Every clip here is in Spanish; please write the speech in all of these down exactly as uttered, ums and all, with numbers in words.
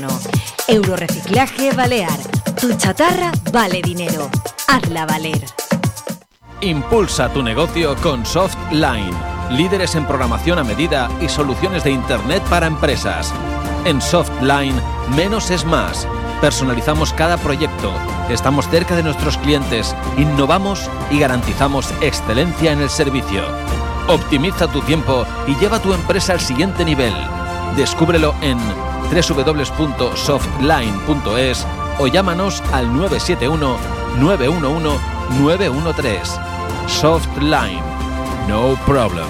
Euroreciclaje Balear. Tu chatarra vale dinero. Hazla valer. Impulsa tu negocio con Softline, líderes en programación a medida y soluciones de Internet para empresas. En Softline, menos es más. Personalizamos cada proyecto, estamos cerca de nuestros clientes, innovamos y garantizamos excelencia en el servicio. Optimiza tu tiempo y lleva tu empresa al siguiente nivel. Descúbrelo en doble u doble u doble u punto softline punto es o llámanos al nueve siete uno, nueve uno uno, nueve uno tres. Softline. No problem.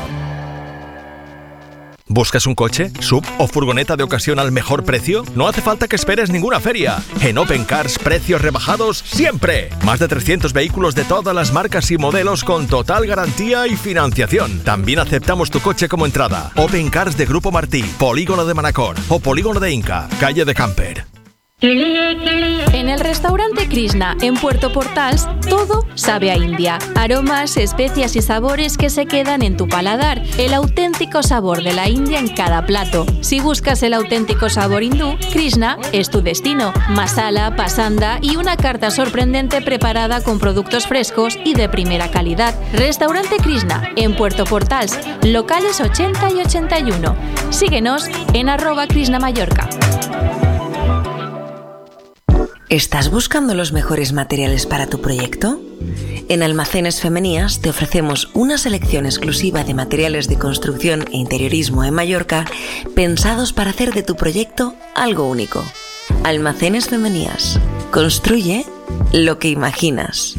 ¿Buscas un coche, sub o furgoneta de ocasión al mejor precio? No hace falta que esperes ninguna feria. En Open Cars, precios rebajados siempre. Más de trescientos vehículos de todas las marcas y modelos con total garantía y financiación. También aceptamos tu coche como entrada. Open Cars de Grupo Martí, Polígono de Manacor o Polígono de Inca, calle de Camper. En el restaurante Krishna, en Puerto Portals, todo sabe a India. Aromas, especias y sabores que se quedan en tu paladar. El auténtico sabor de la India en cada plato. Si buscas el auténtico sabor hindú, Krishna es tu destino. Masala, pasanda y una carta sorprendente preparada con productos frescos y de primera calidad. Restaurante Krishna, en Puerto Portals, locales ochenta y ochenta y uno. Síguenos en arroba Krishna Mallorca. ¿Estás buscando los mejores materiales para tu proyecto? En Almacenes Femenías te ofrecemos una selección exclusiva de materiales de construcción e interiorismo en Mallorca pensados para hacer de tu proyecto algo único. Almacenes Femenías. Construye lo que imaginas.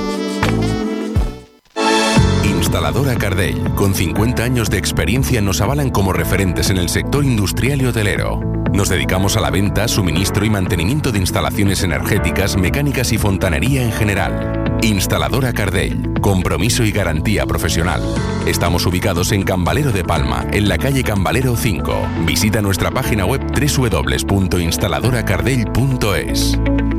Instaladora Cardell, con cincuenta años de experiencia, nos avalan como referentes en el sector industrial y hotelero. Nos dedicamos a la venta, suministro y mantenimiento de instalaciones energéticas, mecánicas y fontanería en general. Instaladora Cardell, compromiso y garantía profesional. Estamos ubicados en Cambalero de Palma, en la calle Cambalero cinco. Visita nuestra página web doble u doble u doble u punto instaladora cardell punto es.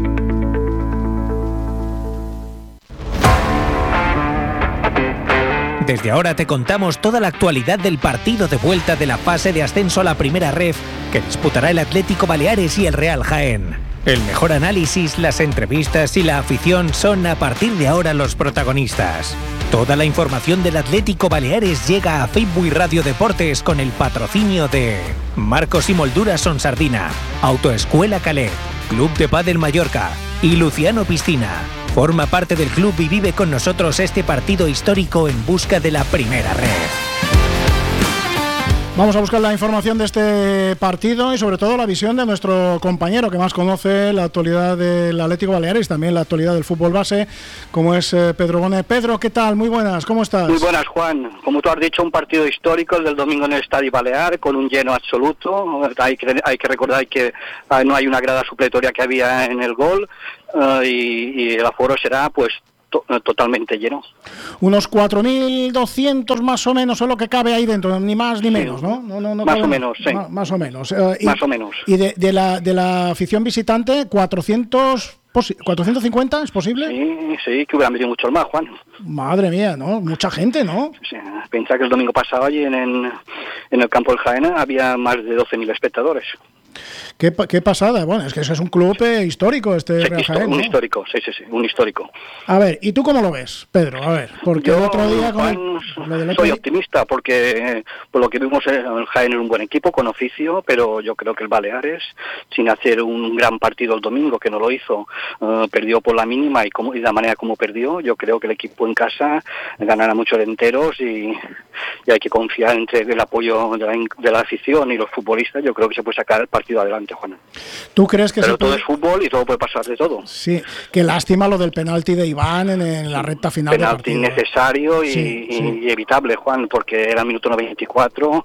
Desde ahora te contamos toda la actualidad del partido de vuelta de la fase de ascenso a la Primera Ref que disputará el Atlético Baleares y el Real Jaén. El mejor análisis, las entrevistas y la afición son a partir de ahora los protagonistas. Toda la información del Atlético Baleares llega a Facebook y Radio Deportes con el patrocinio de Marcos y Molduras Sonsardina, Autoescuela Calet, Club de Pádel Mallorca y Luciano Piscina. Forma parte del club y vive con nosotros este partido histórico en busca de la Primera Red. Vamos a buscar la información de este partido y sobre todo la visión de nuestro compañero que más conoce la actualidad del Atlético Baleares, también la actualidad del fútbol base, como es eh, Pedro Bonet. Pedro, ¿qué tal? Muy buenas, ¿cómo estás? Muy buenas, Juan. Como tú has dicho, un partido histórico el del domingo en el Estadio Balear, con un lleno absoluto. Hay que, hay que recordar que uh, no hay una grada supletoria que había en el gol uh, y, y el aforo será pues to- totalmente lleno. Unos cuatro mil doscientos más o menos es lo que cabe ahí dentro, ni más ni menos, ¿no? no, no, no más cabe, o menos, sí. Más, más o menos. Uh, y, más o menos. Y de, de, la, de la afición visitante, cuatrocientos... ¿cuatrocientos cincuenta es posible? Sí, sí, que hubieran venido muchos más, Juan. Madre mía, ¿no? Mucha gente, ¿no? Sí, pensá que el domingo pasado allí en, en, en el campo del Jaén había más de doce mil espectadores. Qué, qué pasada. Bueno, es que ese es un club eh, histórico, este sí, Real histo- Jaén, un ¿no? histórico, sí, sí, sí, un histórico. A ver, ¿y tú cómo lo ves, Pedro? A ver, porque Yo, el otro día... Con Juan, el, lo del otro soy día... optimista porque eh, por lo que vimos el Jaén es un buen equipo con oficio, pero yo creo que el Baleares, sin hacer un gran partido el domingo, que no lo hizo, uh, perdió por la mínima y, como, y de la manera como perdió. Yo creo que el equipo en casa ganará muchos enteros y, y hay que confiar entre el apoyo de la, de la afición y los futbolistas. Yo creo que se puede sacar el partido adelante, Juan. ¿Tú crees que Pero se todo puede... es fútbol y todo puede pasar de todo. Sí, qué lástima lo del penalti de Iván en, en la recta final del Penalti partido. innecesario y, Sí, y, sí. y evitable, Juan, porque era el minuto noventa y cuatro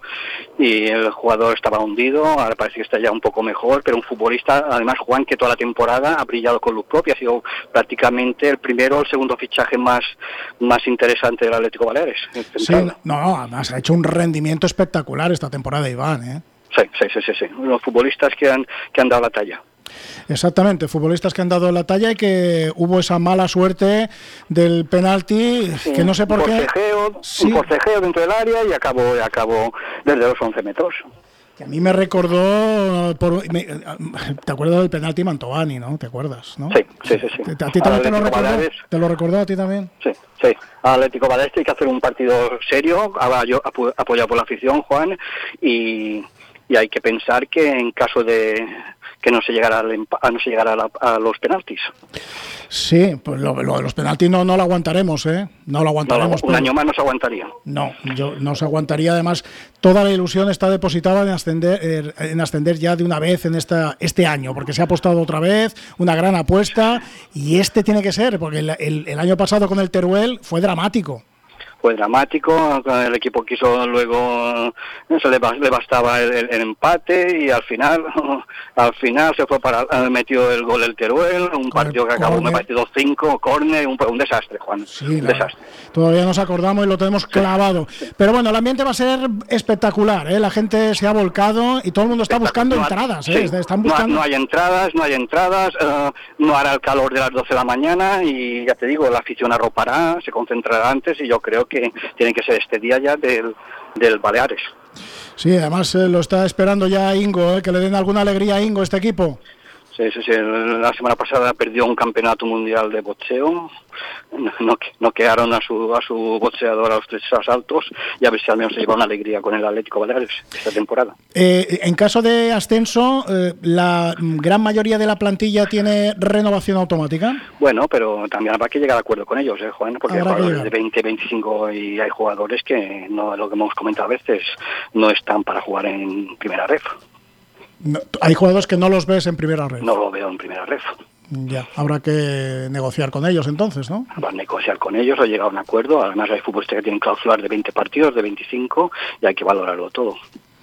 y el jugador estaba hundido. Ahora parece que está ya un poco mejor, pero un futbolista, además, Juan, que toda la temporada ha brillado con luz propia, ha sido prácticamente el primero o el segundo fichaje más, más interesante del Atlético Baleares. Sí, no, además ha hecho un rendimiento espectacular esta temporada Iván, ¿eh? Sí, sí, sí, sí, sí. Los futbolistas que han, que han dado la talla. Exactamente, futbolistas que han dado la talla y que hubo esa mala suerte del penalti, Sí, que no sé por un qué... forcejeo, Sí. un forcejeo dentro del área y acabó, y acabó desde los once metros. Que a mí me recordó, por, me, ¿te acuerdas del penalti Mantovani, no? ¿Te acuerdas, no? Sí, sí, sí. sí. ¿A ti también te lo recordó? Baleares, ¿Te lo recordó a ti también? Sí, sí. Atlético Baleares tiene que hacer un partido serio, apoyado por la afición, Juan, y, y hay que pensar que en caso de que no se llegara, al, a, no se llegara a, la, a los penaltis. Sí, pues lo, lo de los penaltis no, no lo aguantaremos, ¿eh? No lo aguantaremos. No, un pero... año más no se aguantaría. No, yo, no se aguantaría. Además, toda la ilusión está depositada en ascender, en ascender ya de una vez en esta este año, porque se ha apostado otra vez, una gran apuesta, y este tiene que ser, porque el, el, el año pasado con el Teruel fue dramático. Fue dramático, el equipo quiso luego, se le, le bastaba el, el empate y al final al final se fue para, metió el gol el Teruel, un partido que acabó, me parece dos cinco, córner, un, un desastre, Juan, sí, un la, desastre. Todavía nos acordamos y lo tenemos clavado. Sí, sí. Pero bueno, el ambiente va a ser espectacular, ¿eh? La gente se ha volcado y todo el mundo está buscando no, entradas, ¿eh? Sí, Están buscando... no, no hay entradas, no hay entradas, uh, no hará el calor de las doce de la mañana y ya te digo, la afición arropará, se concentrará antes y yo creo que tiene que ser este día ya del, del Baleares. Sí, además eh, lo está esperando ya Ingo, eh, que le den alguna alegría a Ingo este equipo. Sí, sí, sí. La semana pasada perdió un campeonato mundial de boxeo, no, no quedaron a su a su boxeador a los tres asaltos y a ver si al menos se lleva una alegría con el Atlético Baleares esta temporada. Eh, en caso de ascenso, eh, ¿la gran mayoría de la plantilla tiene renovación automática? Bueno, pero también habrá que llegar a acuerdo con ellos, ¿eh, Juan? Porque hay jugadores de veinte, veinticinco y hay jugadores que, no, lo que hemos comentado a veces, no están para jugar en primera ref. No, hay jugadores que no los ves en primera red. No lo veo en primera red. Ya, habrá que negociar con ellos entonces, ¿no? Habrá que negociar con ellos o llegar a un acuerdo. Además hay futbolistas que tienen cláusulas de veinte partidos, de veinticinco, y hay que valorarlo todo.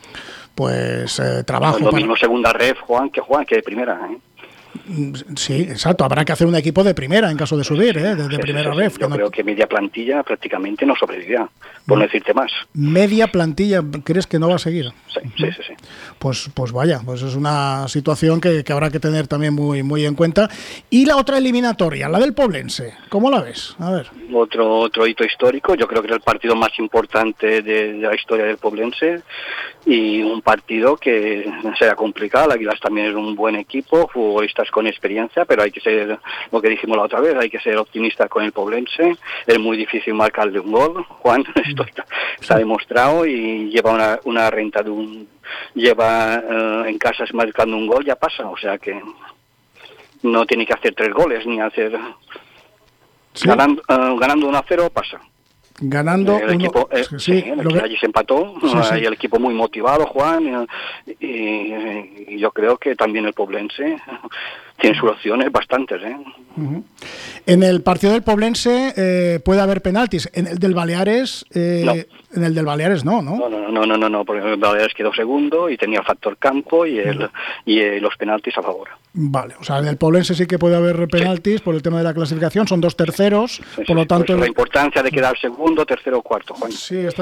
Pues eh, trabajo. Lo para... mismo segunda red, Juan, que Juan, que de primera, ¿eh? Sí, exacto. Habrá que hacer un equipo de primera en caso de subir, ¿eh? De, de sí, primera sí, sí. ref. Yo no... creo que media plantilla prácticamente no sobrevivirá, por no decirte más. Media plantilla, ¿crees que no va a seguir? Sí, sí, sí. sí. Pues, pues vaya, pues es una situación que, que habrá que tener también muy, muy en cuenta. Y la otra eliminatoria, la del Poblense, ¿cómo la ves? A ver. Otro, otro hito histórico, yo creo que es el partido más importante de, de la historia del Poblense y un partido que será complicado. El Águilas también es un buen equipo, futbolistas con experiencia, pero hay que ser, lo que dijimos la otra vez, hay que ser optimista con el Poblense. Es muy difícil marcarle un gol, Juan, esto está, está demostrado, y lleva una, una renta de un, lleva uh, en casa marcando un gol, ya pasa, o sea que no tiene que hacer tres goles ni hacer ¿sí? ganando, uh, ganando uno a cero pasa. Ganando el equipo, uno, eh, sí, sí, el lo que... allí se empató, sí, sí. Y el equipo muy motivado, Juan, y, y, y yo creo que también el Poblense tiene soluciones bastantes, ¿eh? Uh-huh. En el partido del Poblense eh, puede haber penaltis, en el del Baleares eh, no. En el del Baleares no, ¿no? No, no, no, no, no, no, porque el Baleares quedó segundo y tenía factor campo y el uh-huh. y eh, los penaltis a favor. Vale, o sea, en el Poblense sí que puede haber penaltis sí. por el tema de la clasificación, son dos terceros, sí, por lo tanto... Pues la importancia de quedar segundo, tercero o cuarto, Juan. Sí, está